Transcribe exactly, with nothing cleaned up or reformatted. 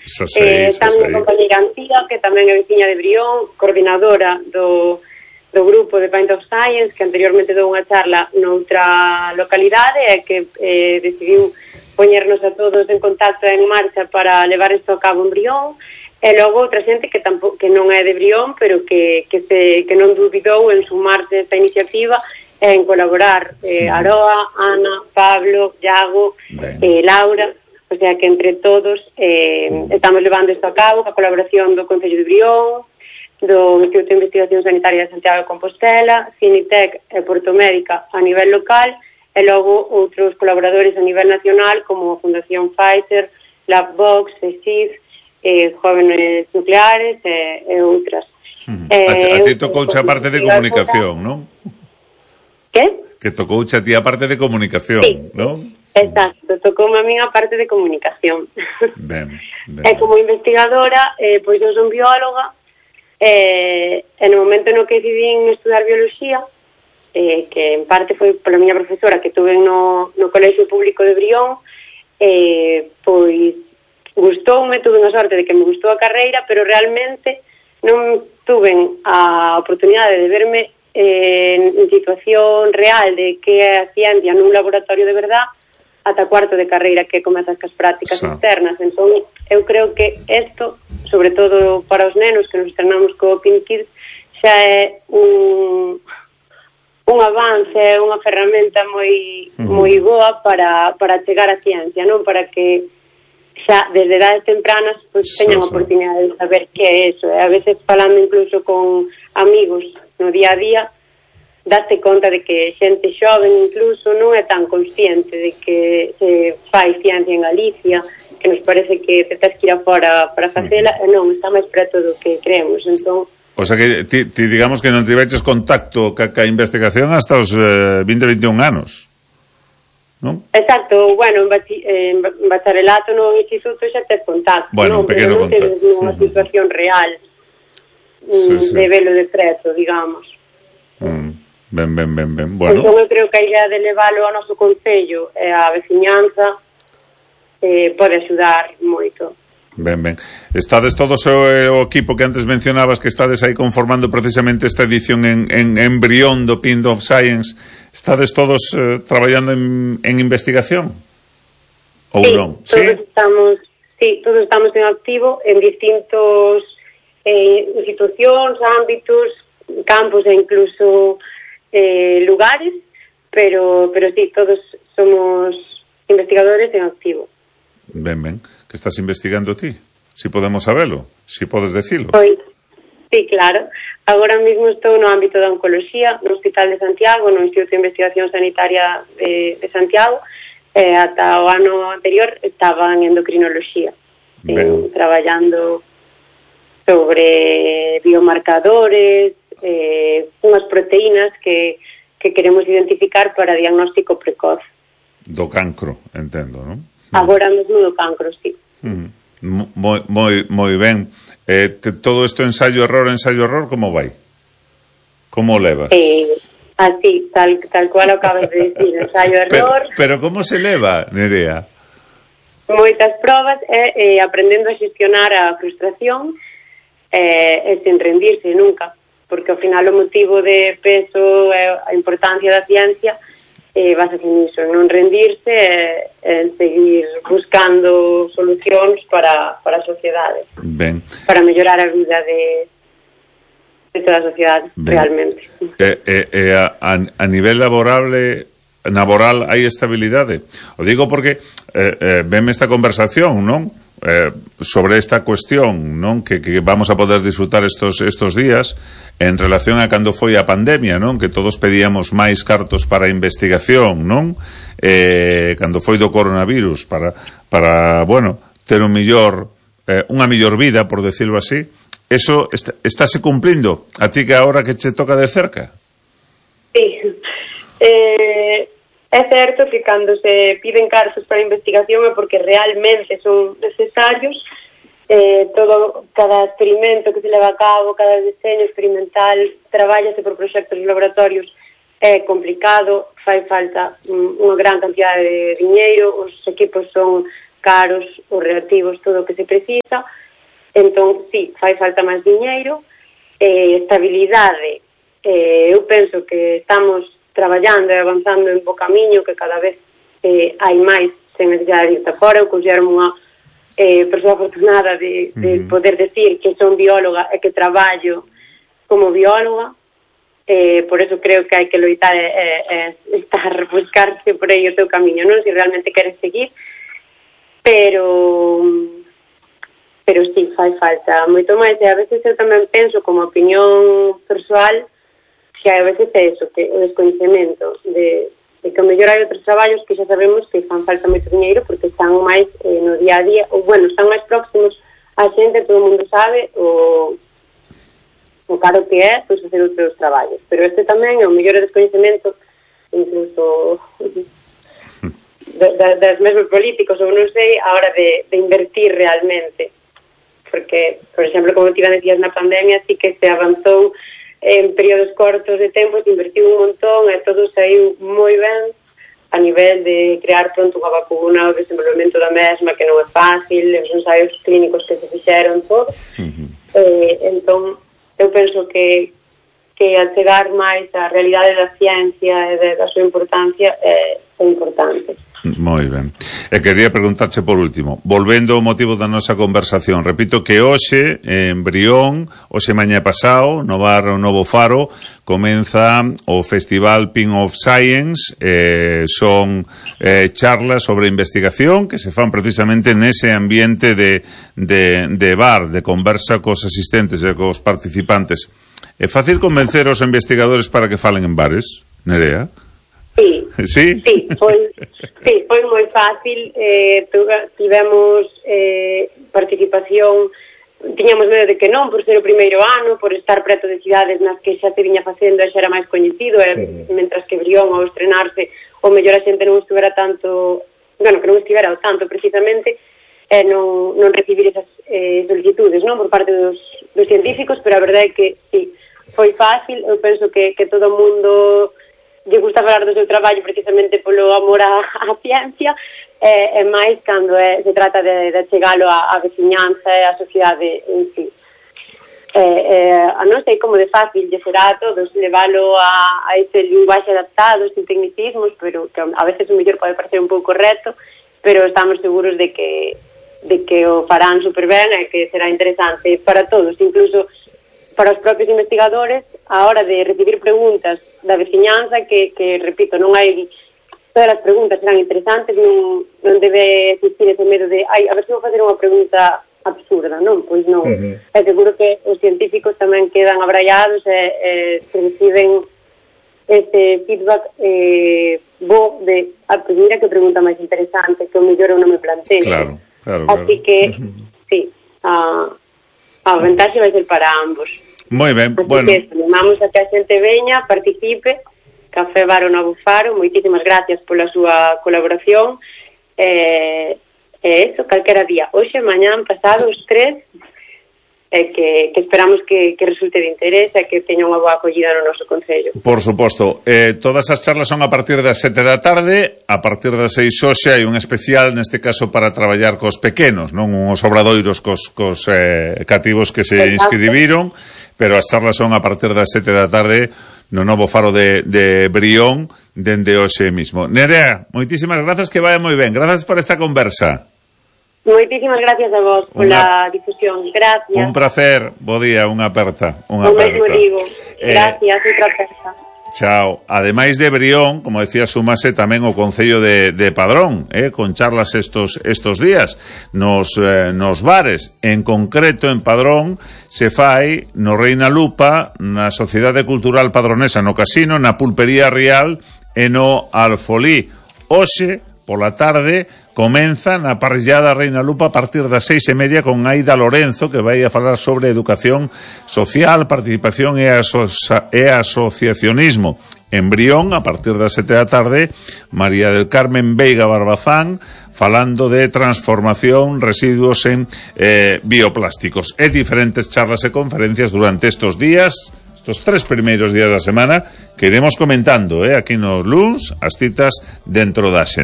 Xa sei, eh, xa tamén sei. a compañeira Antía, que tamén é veciña de Brión, coordinadora do, do grupo de Paint of Science, que anteriormente dou unha charla noutra localidade e que eh, decidiu poñernos a todos en contacto e en marcha para levar isto a cabo en Brión. E logo outra xente que tampouco, que non é de Brión, pero que, que, se, que non dubidou en sumarse a esta iniciativa e en colaborar. Eh, Aroa, Ana, Pablo, Iago, eh, Laura, o sea que entre todos eh, estamos levando isto a cabo, a colaboración do Concello de Brión, do Instituto de Investigación Sanitaria de Santiago de Compostela, Cinitec e Porto Médica a nivel local, e logo outros colaboradores a nivel nacional como a Fundación Pfizer, Labbox, E S I D, eh, Jóvenes Nucleares e, e outras. Uh-huh. eh, a, ti, a ti tocouche a parte de comunicación, non? Que? Que tocouche a ti a parte de comunicación, sí, non? Exacto, tocoume a min a parte de comunicación. Ben, ben. E como investigadora, eh, pois eu son bióloga, eh, e no momento no que decidín estudar bioloxía, eh, que en parte foi pola miña profesora que tuve no, no Colexio Público de Brión, eh, pois gustoume, tuve a sorte de que me gustou a carreira, pero realmente non tuve a oportunidade de verme eh, en situación real de que é a ciencia nun laboratorio de verdad ata cuarto de carreira, que comezas cas prácticas Sa. externas. Entón, eu creo que isto, sobre todo para os nenos que nos estrenamos co Open Kids, xa é un, un avance, unha ferramenta moi, moi boa para, para chegar á ciencia, non? Para que xa desde edades tempranas pues, teñan a oportunidade de saber que é eso. E a veces falando incluso con amigos no día a día, daste conta de que xente xoven incluso non é tan consciente de que se fai ciencia en Galicia, que nos parece que te tens que ir afora para facela, e non, está máis preto do que creemos. Entón, o sea que ti, ti digamos que non tiveches contacto ca, ca investigación hasta os eh, vinte, veintiún anos, non? Exacto, bueno, en, bachi, en bacharelato no instituto xa tes contacto, bueno, non? Un pequeno Pero non contacto. Tens unha situación real sí, sí. de velo de preto, digamos. Mm. Ben, ben, ben, ben. Bueno. Entón eu creo que a idea de leválo ao noso concello e a veciñanza eh, pode axudar moito. Ben, ben. Estades todos o, o equipo que antes mencionabas, que estades aí conformando precisamente esta edición en, en, en Brión do Paint of Science, estades todos eh, traballando en, en investigación? Ou sí, non? Todos sí, estamos, sí, todos estamos en activo en distintos eh, institucións, ámbitos, campos e incluso eh, lugares, pero, pero sí, todos somos investigadores en activo. Ben, ben. Que estás investigando ti? Si podemos sabelo, si podes decilo. Pois, sí, claro. Agora mesmo estou no ámbito da oncoloxía, no Hospital de Santiago, no Instituto de Investigación Sanitaria de, de Santiago, e eh, ata o ano anterior estaba en endocrinoloxía, en, traballando sobre biomarcadores, eh, unhas proteínas que, que queremos identificar para diagnóstico precoz. Do cancro, entendo, non? Agora mesmo do cancro, sí. Mm. Moi, moi, moi ben. Eh, te, todo isto ensayo-error, ensayo-error, como vai? Como o levas? Eh, así, tal, tal cual acabas de decir, ensayo-error. Pero, pero como se leva, Nerea? Moitas probas e eh, aprendendo a xestionar a frustración e eh, sen rendirse nunca, porque ao final o motivo de peso e a importancia da ciencia eh, base en iso, en non rendirse e en seguir buscando solucións para, para a sociedade. Ben. Para mellorar a vida de, de toda a sociedade, ben. Realmente. E, e, e a, a nivel laborable, laboral hai estabilidade? O digo porque eh, eh, veme esta conversación, non? Eh, sobre esta cuestión, non? Que, que vamos a poder disfrutar estos, estos días en relación a cando foi a pandemia, non? Que todos pedíamos máis cartos para a investigación, non? Eh, cando foi do coronavirus para, para bueno, ter un millor eh, unha millor vida, por decirlo así. Eso está, estáse cumplindo a ti que agora que che toca de cerca? Sí. Eh... É certo que cando se piden cartos para a investigación é porque realmente son necesarios. Eh, todo, cada experimento que se leva a cabo, cada diseño experimental, trabállase por proxectos de laboratorios, é complicado, fai falta unha gran cantidade de diñeiro, os equipos son caros, os reactivos, todo o que se precisa. Entón, sí, fai falta máis diñeiro, eh, estabilidade. Eh, eu penso que estamos traballando e avanzando en bo camiño, que cada vez eh, hai máis sen necesidade de irte fora. Eu considero unha eh, persoa afortunada de, de uh-huh. poder decir que son bióloga e que traballo como bióloga. Eh, por eso creo que hai que loitar e eh, eh, estar, buscarse por aí o teu camiño, non? Se realmente queres seguir, pero pero sí, fai falta moito máis, e a veces eu tamén penso como opinión persoal que a veces é eso, que o descoñecemento de, de que o mellor hai outros traballos que xa sabemos que fan falta moito diñeiro porque están máis eh, no día a día, ou bueno, están máis próximos a xente, todo o mundo sabe o o caro que é, pois, facer outros traballos. Pero este tamén é o mellor descoñecemento, incluso de, de, dos mesmos políticos, ou non sei, a hora de, de invertir realmente. Porque, por exemplo, como ti decías na pandemia, sí que se avanzou en períodos cortos de tempo, se invertiu un montón e todo saiu moi ben a nivel de crear pronto unha vacuna, o desenvolvemento da mesma, que non é fácil, os ensaios clínicos que se fixeron, todo. Uh-huh. Eh, entón, eu penso que que al chegar máis á realidade da ciencia e de, da súa importancia é, é importante. Moi ben. E quería preguntarche por último, volvendo ao motivo da nosa conversación, repito que hoxe en Brión, hoxe mañá pasado, no bar o Novo Faro, comeza o Festival Pin of Science, eh, son eh, charlas sobre investigación que se fan precisamente nese ambiente de, de, de bar, de conversa cos asistentes e cos participantes. É fácil convencer os investigadores para que falen en bares, Nerea? Sí, sí, sí, foi, sí, foi moi fácil. Eh, tivemos eh, participación, tiñamos medo de que non, por ser o primeiro ano, por estar preto de cidades nas que xa se viña facendo e xa era máis coñecido, e, sí. Mentras que Brión, ao estrenarse, o mellor a xente non estivera tanto, bueno, que non estivera tanto precisamente, e non, non recibir esas eh, solicitudes, non, por parte dos, dos científicos, pero a verdade é que, sí, foi fácil. Eu penso que, que todo o mundo lle gusta falar do seu traballo precisamente polo amor á, á ciencia, e, e máis cando é, se trata de, de chegalo á, á veciñanza e á sociedade en sí. E, e, a non sei como de fácil lle será a todos leválo a, a ese linguaxe adaptado, sin tecnicismos, pero que a veces o mellor pode parecer un pouco reto, pero estamos seguros de que de que o farán super ben e que será interesante para todos, incluso para os propios investigadores, a hora de recibir preguntas da veciñanza, que, que repito, non hai, todas as preguntas serán interesantes, non, non debe existir ese medo de, ai, a ver se vou facer unha pregunta absurda, non? Pois non. Uh-huh. É seguro que os científicos tamén quedan abraiados e, e se reciben este feedback eh, bo de, a pues mira que pregunta máis interesante, que o mellor eu non me planteo. Claro, claro, así claro. que, uh-huh. sí, a, a ventaxe vai ser para ambos. Moi ben, así bueno. que animamos a que a xente veña, participe, Café Bar o Novo Faro, moitísimas gracias pola súa colaboración, e eh, eso, calquera día, hoxe, mañán, pasado, os tres, e que, que esperamos que, que resulte de interés e que teña unha boa acollida no noso concello. Por suposto, eh, todas as charlas son a partir das sete da tarde, a partir das seis hoxe hai un especial, neste caso para traballar cos pequenos, non uns obradoiros cos, cos eh, cativos que se Exacto. inscribiron, pero as charlas son a partir das sete da tarde no Novo Faro de, de Brión, dende hoxe mismo. Nerea, moitísimas grazas, que vaya moi ben. Grazas por esta conversa. Moitísimas gracias a vos pola difusión. Gracias. Un placer. Bo día, unha aperta. Unha o mesmo digo. Gracias, eh, outra aperta. Chao. Ademais de Brión, como decía, súmase tamén o Concello de, de Padrón, eh, con charlas estos estos días nos, eh, nos bares. En concreto, en Padrón, se fai no Reina Lupa, na Sociedade Cultural Padronesa, no Casino, na Pulpería Real e no Alfolí. Hoxe, pola tarde, comeza na parrillada Reina Lupa a partir das seis e media con Aida Lorenzo, que vai a falar sobre educación social, participación e, aso e asociacionismo. En Brión, a partir das sete da tarde, María del Carmen Veiga Barbazán, falando de transformación, residuos en eh, bioplásticos. E diferentes charlas e conferencias durante estos días, estos tres primeiros días da semana, que iremos comentando eh, aquí nos luns, as citas dentro da xente.